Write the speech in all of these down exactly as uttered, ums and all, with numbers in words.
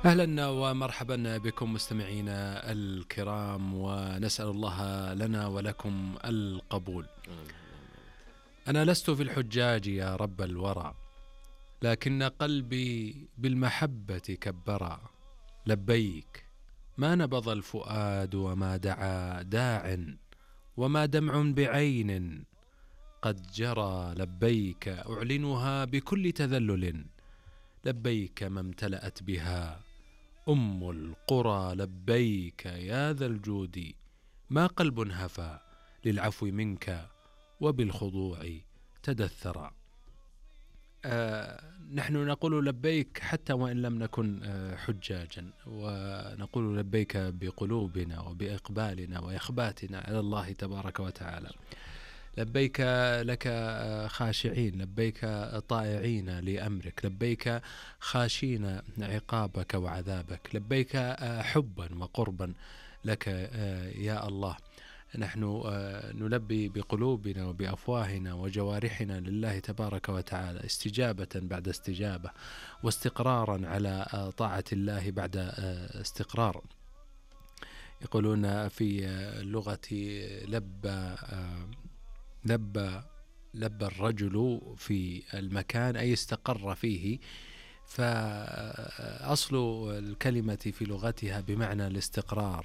أهلا ومرحبا بكم مستمعينا الكرام، ونسأل الله لنا ولكم القبول. أنا لست في الحجاج يا رب الورى، لكن قلبي بالمحبة كبرا. لبيك ما نبض الفؤاد وما دعا داع، وما دمع بعين قد جرى. لبيك أعلنها بكل تذلل، لبيك ما امتلأت بها أم القرى. لبيك يا ذا الجود ما قلب هفى للعفو منك وبالخضوع تدثرا. آه نحن نقول لبيك حتى وإن لم نكن آه حجاجا، ونقول لبيك بقلوبنا وبإقبالنا وإخباتنا على الله تبارك وتعالى. لبيك لك خاشعين، لبيك طائعين لأمرك، لبيك خاشين عقابك وعذابك، لبيك حبا وقربا لك يا الله. نحن نلبي بقلوبنا وبأفواهنا وجوارحنا لله تبارك وتعالى، استجابة بعد استجابة، واستقرارا على طاعة الله بعد استقرار. يقولون في اللغة لبى لبى لبى الرجل في المكان أي استقر فيه، فأصل الكلمة في لغتها بمعنى الاستقرار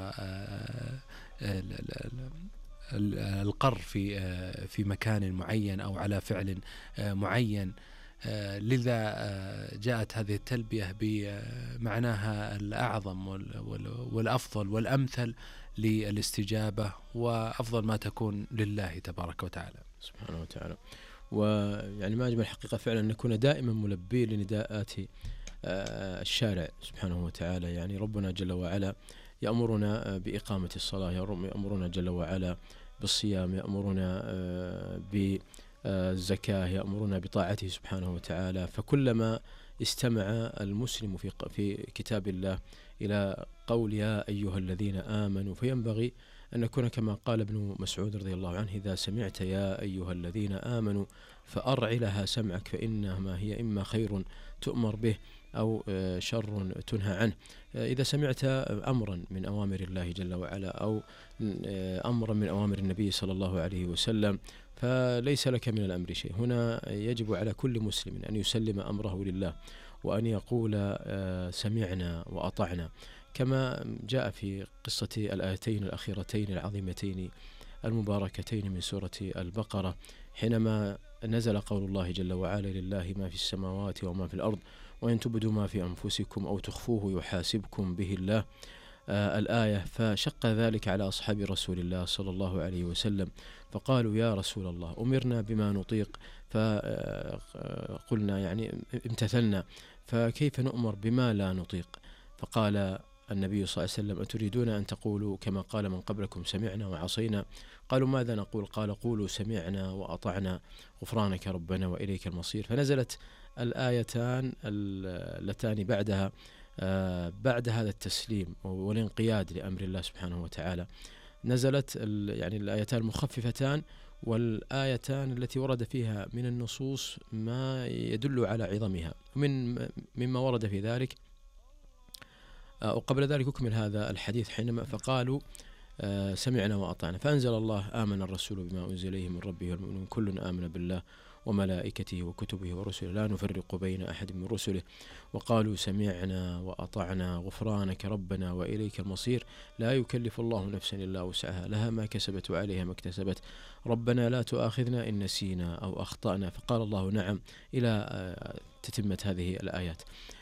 والقر في في مكان معين أو على فعل معين. لذا جاءت هذه التلبية بمعناها الأعظم والأفضل والأمثل للاستجابة، وأفضل ما تكون لله تبارك وتعالى سبحانه وتعالى. ويعني ما أجمل الحقيقة فعلا أن نكون دائما ملبين لنداءات الشارع سبحانه وتعالى. يعني ربنا جل وعلا يأمرنا بإقامة الصلاة، يأمرنا جل وعلا بالصيام، يأمرنا بالزكاة، يأمرنا بطاعته سبحانه وتعالى. فكلما استمع المسلم في في كتاب الله إلى قول يا أيها الذين آمنوا، فينبغي أن نكون كما قال ابن مسعود رضي الله عنه: إذا سمعت يا أيها الذين آمنوا فأرع لها سمعك، فإنما هي إما خير تؤمر به أو شر تنهى عنه. إذا سمعت أمرا من أوامر الله جل وعلا أو أمرا من أوامر النبي صلى الله عليه وسلم فليس لك من الأمر شيء. هنا يجب على كل مسلم أن يسلم أمره لله، وأن يقول سمعنا وأطعنا، كما جاء في قصة الآيتين الأخيرتين العظيمتين المباركتين من سورة البقرة، حينما نزل قول الله جل وعلا: لله ما في السماوات وما في الأرض وإن تبدوا ما في أنفسكم أو تخفوه يحاسبكم به الله. آه الآية. فشق ذلك على أصحاب رسول الله صلى الله عليه وسلم، فقالوا: يا رسول الله أمرنا بما نطيق فقلنا يعني امتثلنا، فكيف نؤمر بما لا نطيق؟ فقال النبي صلى الله عليه وسلم: أتريدون أن تقولوا كما قال من قبلكم سمعنا وعصينا؟ قالوا: ماذا نقول؟ قال: قولوا سمعنا وأطعنا غفرانك ربنا وإليك المصير. فنزلت الآيتان اللتان بعدها بعد هذا التسليم والانقياد لأمر الله سبحانه وتعالى، نزلت يعني الآيتان المخففتان والآيتان التي ورد فيها من النصوص ما يدل على عظمها. ومن مما ورد في ذلك، وقبل ذلك أكمل هذا الحديث، حينما فقالوا سمعنا وأطعنا، فأنزل الله: آمن الرسول بما أنزل إليه من ربه والمؤمنون كل آمن بالله وملائكته وكتبه ورسله لا نفرق بين أحد من رسله وقالوا سمعنا وأطعنا غفرانك ربنا وإليك المصير. لا يكلف الله نفسا إلا وسعها، لها ما كسبت وعليها ما اكتسبت، ربنا لا تؤاخذنا إن نسينا أو أخطأنا. فقال الله نعم إلى تتمة هذه الآيات.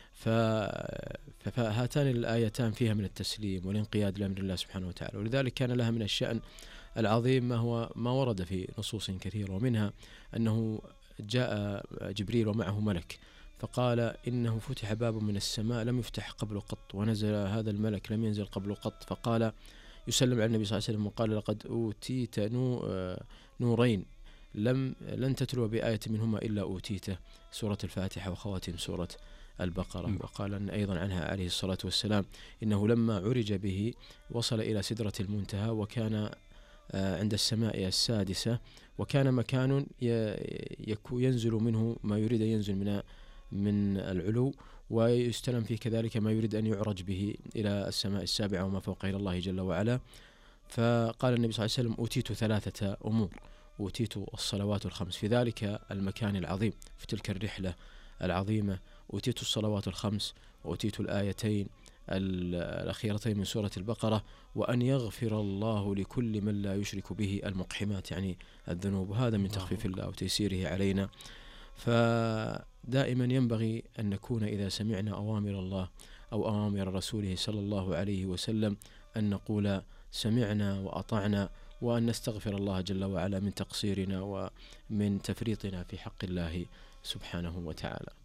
فهاتان الآيتان فيها من التسليم والانقياد لأمر الله سبحانه وتعالى، ولذلك كان لها من الشأن العظيم ما هو ما ورد في نصوص كثيرة، ومنها أنه جاء جبريل ومعه ملك فقال: إنه فتح باب من السماء لم يفتح قبل قط، ونزل هذا الملك لم ينزل قبل قط، فقال يسلم على النبي صلى الله عليه وسلم وقال: لقد أوتيت نورين لم لن تتلو بآية منهما إلا أوتيته، سورة الفاتحة وخواتم سورة البقرة. وقال أن أيضا عنها عليه الصلاة والسلام: إنه لما عرج به وصل إلى سدرة المنتهى، وكان عند السماء السادسة، وكان مكان ينزل منه ما يريد ينزل من من العلو، ويستلم فيه كذلك ما يريد أن يعرج به إلى السماء السابعة وما فوق إلى الله جل وعلا. فقال النبي صلى الله عليه وسلم: أوتيت ثلاثة أمور، أوتيت الصلوات الخمس في ذلك المكان العظيم، في تلك الرحلة العظيمة، أوتيت الصلوات الخمس، وأوتيت الآيتين الأخيرتين من سورة البقرة، وأن يغفر الله لكل من لا يشرك به المقحمات، يعني الذنوب. وهذا من تخفيف الله وتيسيره علينا. فدائما ينبغي أن نكون إذا سمعنا أوامر الله أو أوامر رسوله صلى الله عليه وسلم أن نقول سمعنا وأطعنا، وأن نستغفر الله جل وعلا من تقصيرنا ومن تفريطنا في حق الله سبحانه وتعالى.